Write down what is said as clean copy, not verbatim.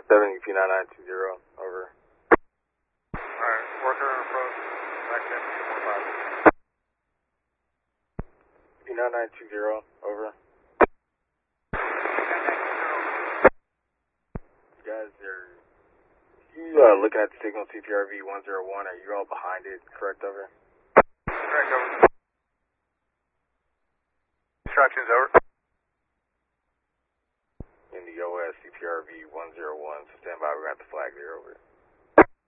WP9920, over. Alright, worker approach, back 10, 9920, over. You guys are looking at the signal CPRV 101. Are you all behind it? Correct, over. Correct, over. Instructions, over. In the OS CPRV 101, so stand by. We're at the flag there, over.